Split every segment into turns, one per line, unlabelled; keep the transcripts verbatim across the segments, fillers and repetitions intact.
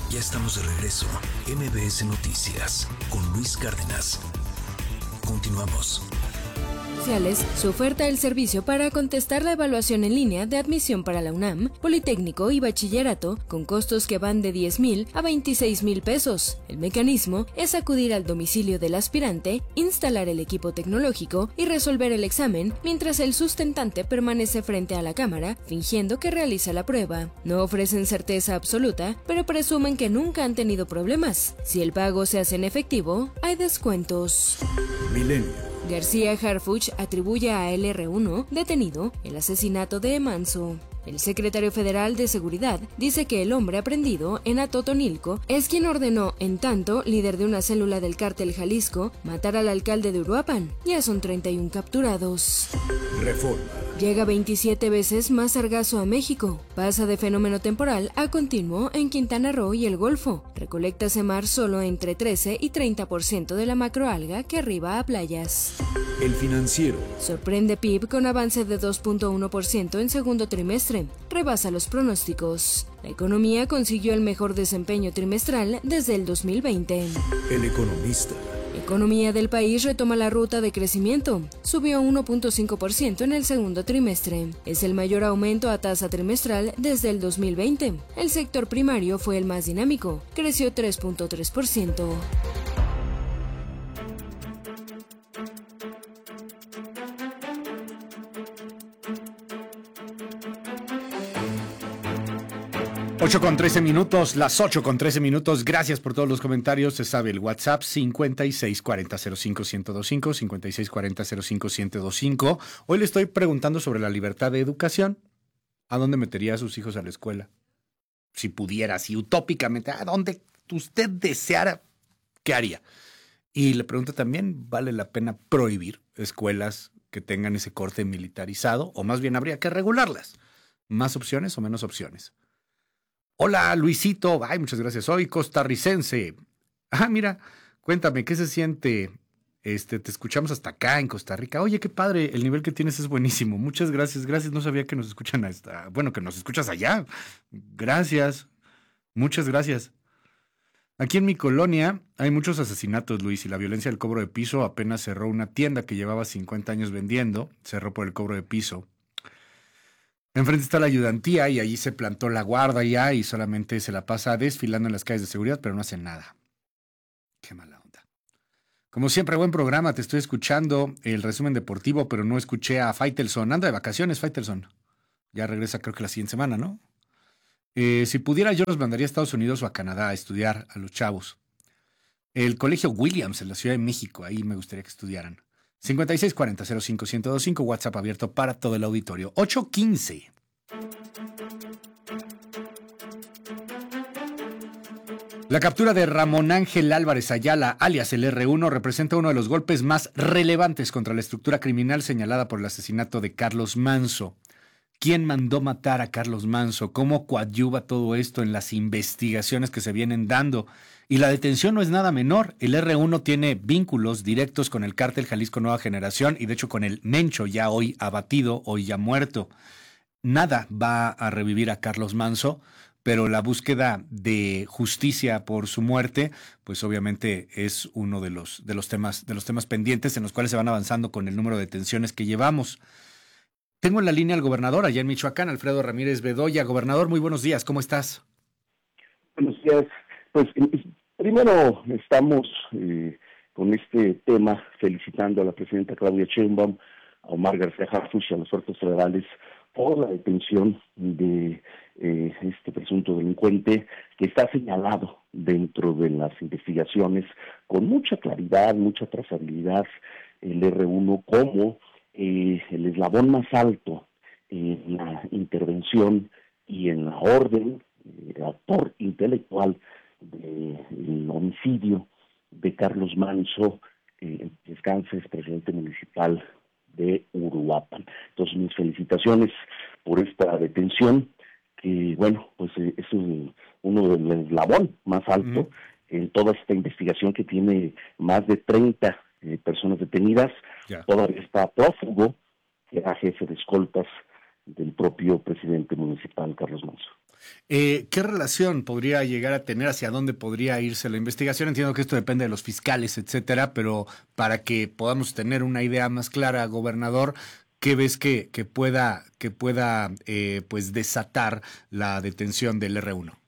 Ya estamos de regreso. M B S Noticias con Luis Cárdenas. Continuamos.
Su oferta el servicio para contestar la evaluación en línea de admisión para la UNAM, Politécnico y Bachillerato, con costos que van de diez mil a veintiséis mil pesos. El mecanismo es acudir al domicilio del aspirante, instalar el equipo tecnológico y resolver el examen, mientras el sustentante permanece frente a la cámara, fingiendo que realiza la prueba. No ofrecen certeza absoluta, pero presumen que nunca han tenido problemas. Si el pago se hace en efectivo, hay descuentos.
Milenio.
García Harfuch atribuye a L R uno, detenido, el asesinato de Manso. El secretario federal de Seguridad dice que el hombre aprendido en Atotonilco es quien ordenó, en tanto, líder de una célula del cártel Jalisco, matar al alcalde de Uruapan. Ya son treinta y uno capturados.
Reforma.
Llega veintisiete veces más sargazo a México. Pasa de fenómeno temporal a continuo en Quintana Roo y el Golfo. Recolecta semar solo entre trece y treinta por ciento de la macroalga que arriba a playas.
El Financiero.
Sorprende P I B con avance de dos punto uno por ciento en segundo trimestre. Rebasa los pronósticos. La economía consiguió el mejor desempeño trimestral desde el dos mil veinte.
El Economista.
La economía del país retoma la ruta de crecimiento. Subió uno punto cinco por ciento en el segundo trimestre. Es el mayor aumento a tasa trimestral desde el dos mil veinte. El sector primario fue el más dinámico. Creció tres punto tres por ciento.
ocho con trece minutos, las ocho con trece minutos. Gracias por todos los comentarios. Se sabe el WhatsApp cincuenta y seis cuarenta cero cinco ciento veinticinco, cincuenta y seis cuarenta cero cinco ciento veinticinco. Hoy le estoy preguntando sobre la libertad de educación. ¿A dónde metería a sus hijos a la escuela? Si pudiera, si utópicamente, ¿a dónde usted deseara? ¿Qué haría? Y le pregunto también, ¿vale la pena prohibir escuelas que tengan ese corte militarizado? O más bien, ¿habría que regularlas? ¿Más opciones o menos opciones? Hola, Luisito. Ay, muchas gracias. Soy costarricense. Ah, mira, cuéntame, ¿qué se siente? Este, te escuchamos hasta acá en Costa Rica. Oye, qué padre, el nivel que tienes es buenísimo. Muchas gracias, gracias. No sabía que nos escuchan hasta, bueno, que nos escuchas allá. Gracias, muchas gracias. Aquí en mi colonia hay muchos asesinatos, Luis, y la violencia del cobro de piso. Apenas cerró una tienda que llevaba cincuenta años vendiendo. Cerró por el cobro de piso. Enfrente está la ayudantía y allí se plantó la guardia y solamente se la pasa desfilando en las calles de seguridad, pero no hace nada. Qué mala onda. Como siempre, buen programa. Te estoy escuchando el resumen deportivo, pero no escuché a Faitelson. Anda de vacaciones, Faitelson. Ya regresa creo que la siguiente semana, ¿no? Eh, si pudiera, yo los mandaría a Estados Unidos o a Canadá a estudiar a los chavos. El Colegio Williams en la Ciudad de México, ahí me gustaría que estudiaran. cincuenta y seis cuarenta cero cinco ciento veinticinco, WhatsApp abierto para todo el auditorio. ocho quince. La captura de Ramón Ángel Álvarez Ayala, alias el erre uno, representa uno de los golpes más relevantes contra la estructura criminal señalada por el asesinato de Carlos Manso. ¿Quién mandó matar a Carlos Manso? ¿Cómo coadyuva todo esto en las investigaciones que se vienen dando? Y la detención no es nada menor. El erre uno tiene vínculos directos con el cártel Jalisco Nueva Generación y de hecho con el Mencho, ya hoy abatido, hoy ya muerto. Nada va a revivir a Carlos Manso, pero la búsqueda de justicia por su muerte, pues obviamente es uno de los, de los temas, de los temas pendientes en los cuales se van avanzando con el número de detenciones que llevamos. Tengo en la línea al gobernador allá en Michoacán, Alfredo Ramírez Bedoya. Gobernador, muy buenos días, ¿cómo estás?
Buenos días. Pues primero estamos eh, con este tema felicitando a la presidenta Claudia Sheinbaum, a Omar García Harfuch y a los fuerzas federales por la detención de eh, este presunto delincuente que está señalado dentro de las investigaciones con mucha claridad, mucha trazabilidad, el erre uno como eh, el eslabón más alto en la intervención y en la orden, el actor intelectual del homicidio de Carlos Manso, eh, descanse, es presidente municipal de Uruapan. Entonces, mis felicitaciones por esta detención, que bueno, pues eh, es un, uno del eslabón más alto uh-huh. en toda esta investigación que tiene más de treinta eh, personas detenidas. Yeah. Todavía está prófugo, que era jefe de escoltas del propio presidente municipal, Carlos Manso.
Eh, ¿Qué relación podría llegar a tener? ¿Hacia dónde podría irse la investigación? Entiendo que esto depende de los fiscales, etcétera, pero para que podamos tener una idea más clara, gobernador, ¿qué ves que, que pueda, que pueda eh, pues desatar la detención del erre uno?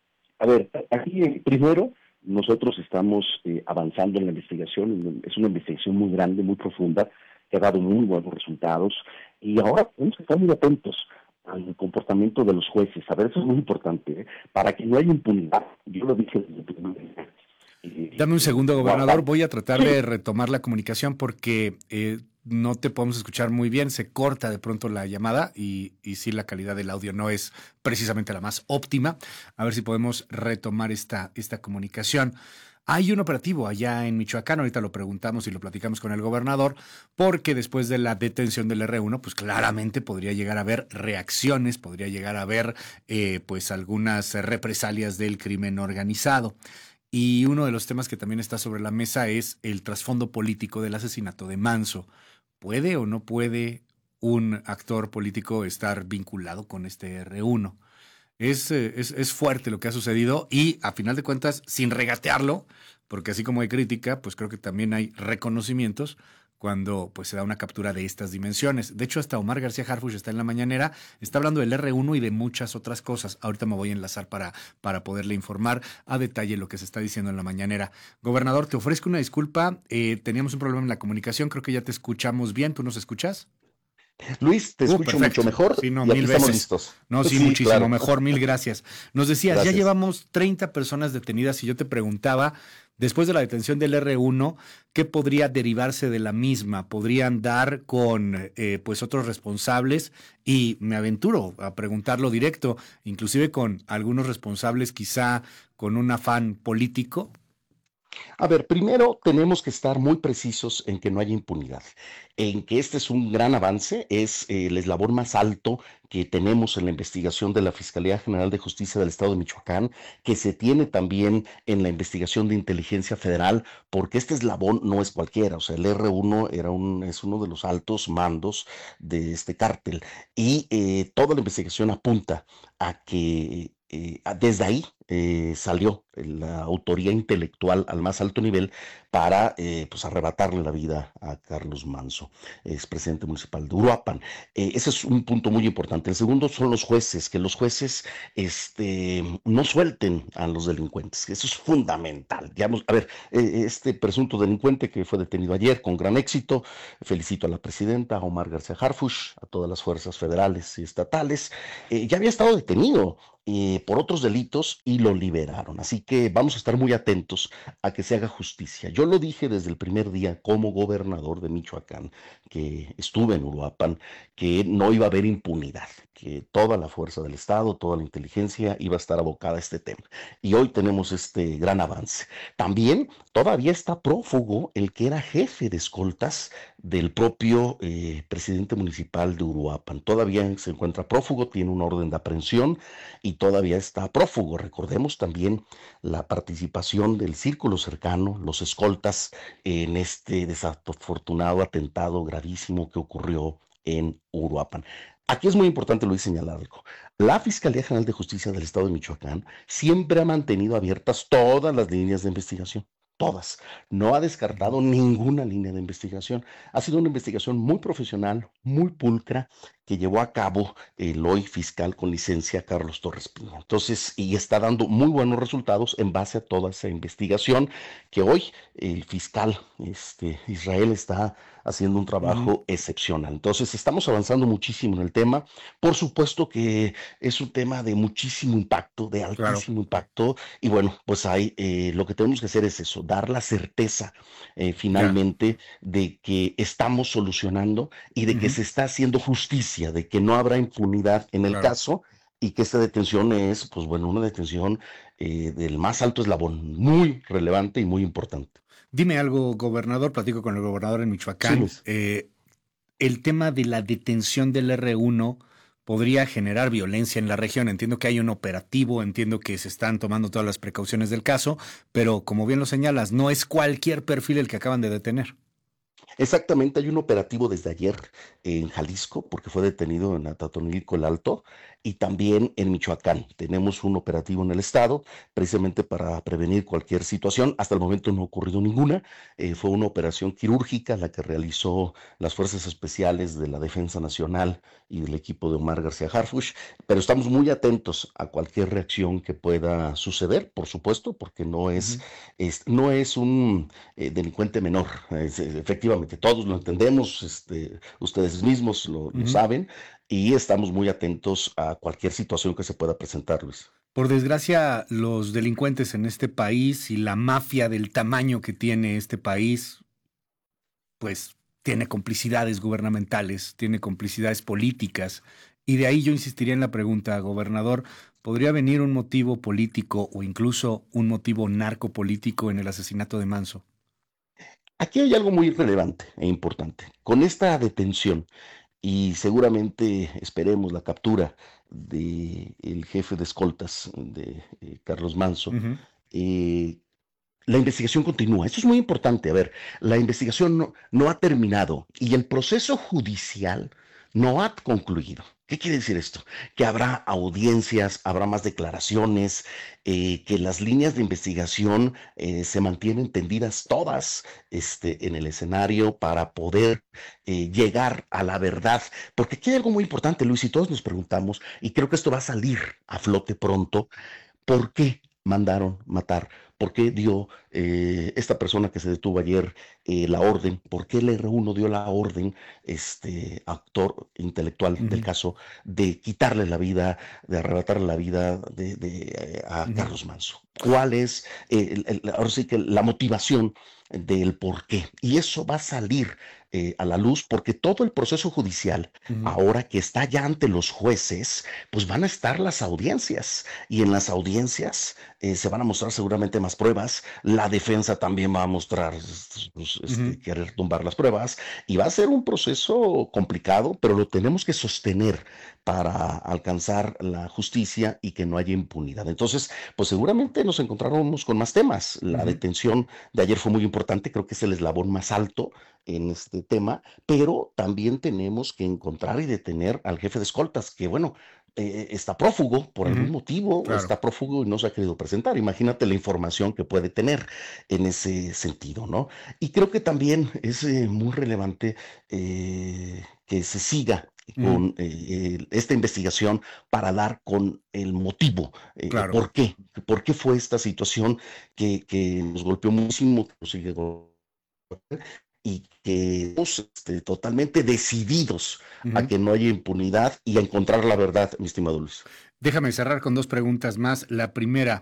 A ver, aquí eh, primero nosotros estamos eh, avanzando en la investigación. Es una investigación muy grande, muy profunda, que ha dado muy buenos resultados, y ahora tenemos que estar muy atentos al comportamiento de los jueces. A ver, eso es muy importante, ¿eh? Para que no haya impunidad. Yo lo dije desde el primer día. Eh,
Dame un segundo, gobernador. Voy a tratar de retomar la comunicación porque eh, no te podemos escuchar muy bien. Se corta de pronto la llamada y, y sí, la calidad del audio no es precisamente la más óptima. A ver si podemos retomar esta, esta comunicación. Hay un operativo allá en Michoacán, ahorita lo preguntamos y lo platicamos con el gobernador, porque después de la detención del erre uno, pues claramente podría llegar a haber reacciones, podría llegar a haber eh, pues algunas represalias del crimen organizado. Y uno de los temas que también está sobre la mesa es el trasfondo político del asesinato de Manso. ¿Puede o no puede un actor político estar vinculado con este erre uno? Es, es, es fuerte lo que ha sucedido y, a final de cuentas, sin regatearlo, porque así como hay crítica, pues creo que también hay reconocimientos cuando pues se da una captura de estas dimensiones. De hecho, hasta Omar García Harfuch está en la mañanera, está hablando del erre uno y de muchas otras cosas. Ahorita me voy a enlazar para, para poderle informar a detalle lo que se está diciendo en la mañanera. Gobernador, te ofrezco una disculpa. Eh, teníamos un problema en la comunicación, creo que ya te escuchamos bien. ¿Tú nos escuchas?
Luis, te
Uh,
escucho
perfecto.
mucho mejor.
Sí, no,
y aquí
mil
estamos
veces.
listos.
No, sí,
Sí,
muchísimo
claro.
mejor, mil gracias. Nos decías,
Gracias.
ya llevamos treinta personas detenidas y yo te preguntaba, después de la detención del erre uno, ¿qué podría derivarse de la misma? ¿Podrían dar con eh, pues otros responsables? Y me aventuro a preguntarlo directo, inclusive con algunos responsables quizá con un afán político.
A ver, primero tenemos que estar muy precisos en que no haya impunidad, en que este es un gran avance, es eh, el eslabón más alto que tenemos en la investigación de la Fiscalía General de Justicia del Estado de Michoacán, que se tiene también en la investigación de inteligencia federal, porque este eslabón no es cualquiera. O sea, el erre uno era un, es uno de los altos mandos de este cártel, y eh, toda la investigación apunta a que eh, desde ahí eh, salió la autoría intelectual al más alto nivel para eh, pues arrebatarle la vida a Carlos Manso, ex presidente municipal de Uruapan. Eh, ese es un punto muy importante. El segundo son los jueces, que los jueces este, no suelten a los delincuentes. Eso es fundamental. Digamos, a ver, eh, este presunto delincuente que fue detenido ayer con gran éxito, felicito a la presidenta, a Omar García Harfuch, a todas las fuerzas federales y estatales, eh, ya había estado detenido Eh, por otros delitos y lo liberaron. Así que vamos a estar muy atentos a que se haga justicia. Yo lo dije desde el primer día como gobernador de Michoacán, que estuve en Uruapan, que no iba a haber impunidad, que toda la fuerza del Estado, toda la inteligencia iba a estar abocada a este tema. Y hoy tenemos este gran avance. También todavía está prófugo el que era jefe de escoltas del propio eh, presidente municipal de Uruapan. Todavía se encuentra prófugo, tiene una orden de aprehensión y todavía está prófugo. Recordemos también la participación del círculo cercano, los escoltas, en este desafortunado atentado gravísimo que ocurrió en Uruapan. Aquí es muy importante, lo he señalado algo. La Fiscalía General de Justicia del Estado de Michoacán siempre ha mantenido abiertas todas las líneas de investigación. Todas. No ha descartado ninguna línea de investigación. Ha sido una investigación muy profesional, muy pulcra, que llevó a cabo el hoy fiscal con licencia Carlos Torres Piña. Entonces, y está dando muy buenos resultados en base a toda esa investigación que hoy el fiscal este, Israel está haciendo un trabajo uh-huh. excepcional. Entonces, estamos avanzando muchísimo en el tema. Por supuesto que es un tema de muchísimo impacto, de altísimo claro. impacto. Y bueno, pues hay, eh, lo que tenemos que hacer es eso, dar la certeza eh, finalmente yeah. de que estamos solucionando y de uh-huh. que se está haciendo justicia, de que no habrá impunidad en el claro. caso, y que esta detención es, pues bueno, una detención eh, del más alto eslabón, muy relevante y muy importante.
Dime algo, gobernador, platico con el gobernador en Michoacán. Sí, eh, el tema de la detención del erre uno podría generar violencia en la región. Entiendo que hay un operativo, entiendo que se están tomando todas las precauciones del caso, pero como bien lo señalas, no es cualquier perfil el que acaban de detener.
Exactamente, hay un operativo desde ayer en Jalisco, porque fue detenido en Atatonilco el Alto, y también en Michoacán. Tenemos un operativo en el estado precisamente para prevenir cualquier situación. Hasta el momento no ha ocurrido ninguna. Eh, fue una operación quirúrgica la que realizó las Fuerzas Especiales de la Defensa Nacional y del equipo de Omar García Harfuch, pero estamos muy atentos a cualquier reacción que pueda suceder, por supuesto, porque no es,
Ujú.
es no es un eh, delincuente menor. Es, es, efectivamente, todos lo entendemos, este, ustedes mismos lo, lo
Ujú.
saben, y estamos muy atentos a cualquier situación que se pueda presentar, Luis.
Por desgracia, los delincuentes en este país y la mafia del tamaño que tiene este país, pues tiene complicidades gubernamentales, tiene complicidades políticas. Y de ahí yo insistiría en la pregunta, gobernador, ¿podría venir un motivo político o incluso un motivo narcopolítico en el asesinato de Manso?
Aquí hay algo muy relevante e importante. Con esta detención y seguramente esperemos la captura del jefe de escoltas de eh, Carlos Manso,
Ujú.
eh, la investigación continúa. Esto es muy importante. A ver, la investigación no, no ha terminado y el proceso judicial no ha concluido. ¿Qué quiere decir esto? Que habrá audiencias, habrá más declaraciones, eh, que las líneas de investigación eh, se mantienen tendidas todas este, en el escenario para poder eh, llegar a la verdad. Porque aquí hay algo muy importante, Luis, y todos nos preguntamos, y creo que esto va a salir a flote pronto. ¿Por qué mandaron matar? ¿Por qué dio eh, esta persona que se detuvo ayer eh, la orden? ¿Por qué el R uno dio la orden, este actor intelectual del
Ujú.
caso, de quitarle la vida, de arrebatarle la vida de, de, eh, a
Ujú.
Carlos Manso? ¿Cuál es, eh, el- el- ahora sí que la motivación del por qué? Y eso va a salir eh, a la luz porque todo el proceso judicial,
Ujú.
ahora que está ya ante los jueces, pues van a estar las audiencias y en las audiencias eh, se van a mostrar seguramente más pruebas. La defensa también va a mostrar pues,
Ujú.
este, querer tumbar las pruebas y va a ser un proceso complicado, pero lo tenemos que sostener para alcanzar la justicia y que no haya impunidad. Entonces, pues seguramente nos encontraremos con más temas. La
Ujú.
detención de ayer fue muy importante, creo que es el eslabón más alto en este tema, pero también tenemos que encontrar y detener al jefe de escoltas, que bueno, eh, está prófugo por algún
Ujú.
motivo,
Claro.
está prófugo y no se ha querido presentar. Imagínate la información que puede tener en ese sentido, ¿no? Y creo que también es eh, muy relevante eh, que se siga
Ujú.
con eh, el- esta investigación para dar con el motivo. Eh,
Claro.
¿por qué? ¿Por qué fue esta situación que, que nos golpeó muchísimo, que nos sigue golpeando, y que estamos este, totalmente decididos a
Ujú.
que no haya impunidad y a encontrar la verdad, mi estimado Luis?
Déjame cerrar con dos preguntas más. La primera,